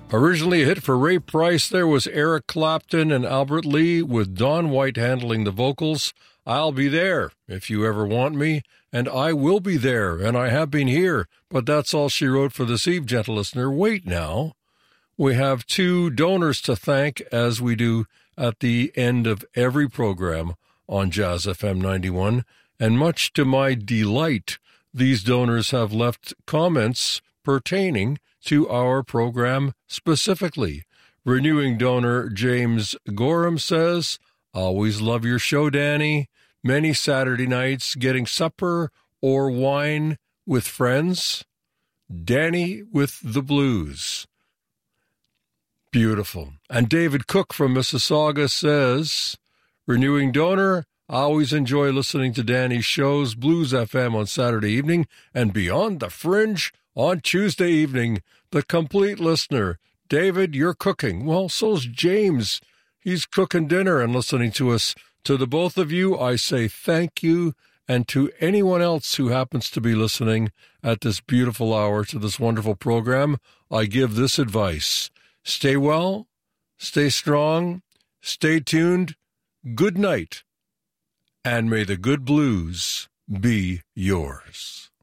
Originally a hit for Ray Price, there was Eric Clapton and Albert Lee with Don White handling the vocals. I'll be there if you ever want me, and I will be there, and I have been here. But that's all she wrote for this eve, gentle listener. Wait now. We have two donors to thank, as we do at the end of every program on Jazz FM 91. And much to my delight, these donors have left comments pertaining to our program specifically. Renewing donor James Gorham says, always love your show, Danny. Many Saturday nights getting supper or wine with friends. Danny with the blues. Beautiful. And David Cook from Mississauga says, renewing donor, I always enjoy listening to Danny's shows, Blues FM on Saturday evening and Beyond the Fringe on Tuesday evening. The complete listener. David, you're cooking. Well, so's James. He's cooking dinner and listening to us. To the both of you, I say thank you. And to anyone else who happens to be listening at this beautiful hour to this wonderful program, I give this advice. Stay well, stay strong, stay tuned, good night, and may the good blues be yours.